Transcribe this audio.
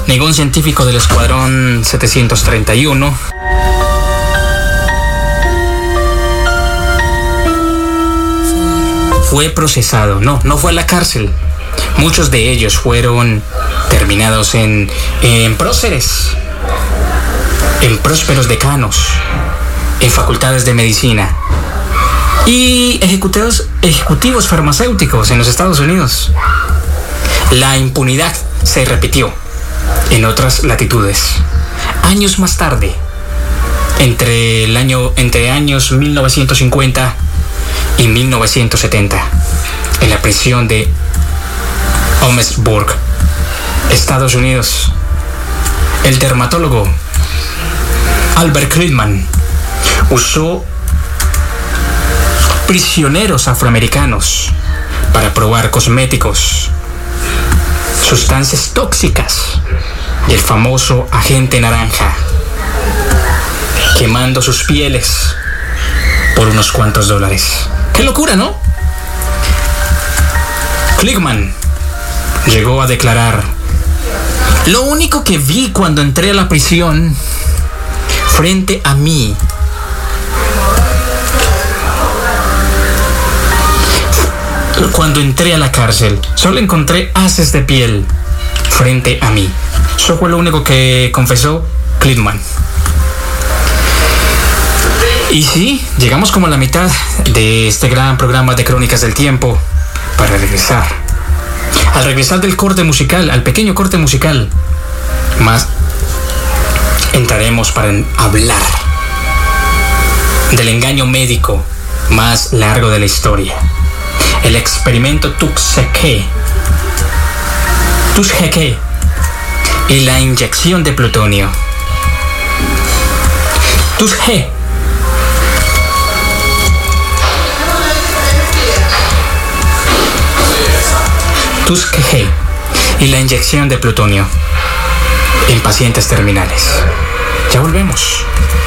Ningún científico del Escuadrón 731 fue procesado. No fue a la cárcel. Muchos de ellos fueron terminados en próceres, en prósperos decanos, en facultades de medicina y ejecutivos farmacéuticos en los Estados Unidos. La impunidad se repitió en otras latitudes. Años más tarde, entre años 1950 y 1970, en la prisión de Emmitsburg, Estados Unidos, el dermatólogo Albert Klickman usó prisioneros afroamericanos para probar cosméticos, sustancias tóxicas y el famoso agente naranja, quemando sus pieles por unos cuantos dólares. ¡Qué locura!, ¿no? Klickman llegó a declarar: lo único que vi cuando entré a la prisión, frente a mí, cuando entré a la cárcel, solo encontré haces de piel frente a mí. Eso fue lo único que confesó Klickman. Y sí, llegamos como a la mitad de este gran programa de Crónicas del Tiempo. Para regresar, al regresar del corte musical, al pequeño corte musical, más entraremos para hablar del engaño médico más largo de la historia, el experimento Tuskegee y la inyección de plutonio. Tuskegee y la inyección de plutonio en pacientes terminales. Ya volvemos.